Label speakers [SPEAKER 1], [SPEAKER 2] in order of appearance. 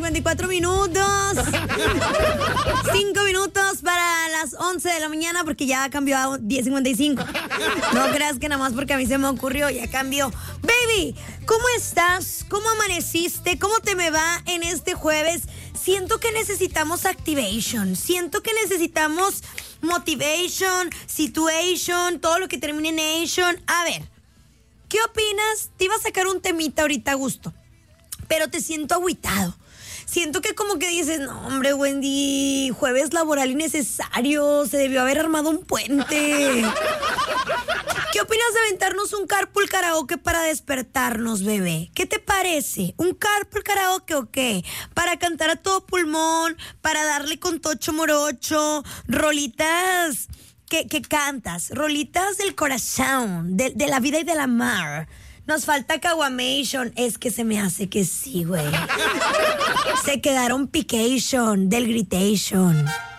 [SPEAKER 1] 54 minutos. 5 minutos para las 11 de la mañana porque ya cambió a 10:55. No creas que nada más porque a mí se me ocurrió, ya cambió. Baby, ¿cómo estás? ¿Cómo amaneciste? ¿Cómo te me va en este jueves? Siento que necesitamos activation. Siento que necesitamos motivation, situation, todo lo que termine en nation. A ver, ¿qué opinas? Te iba a sacar un temita ahorita a gusto, pero te siento agüitado. Siento que como que dices, no, hombre, Wendy, jueves laboral innecesario, se debió haber armado un puente. ¿Qué opinas de aventarnos un carpool karaoke para despertarnos, bebé? ¿Qué te parece? ¿Un carpool karaoke o qué? Para cantar a todo pulmón, para darle con tocho morocho, rolitas que cantas, rolitas del corazón, de la vida y de la mar. Nos falta caguamation. Es que se me hace que sí, güey. Se quedaron pication del gritation.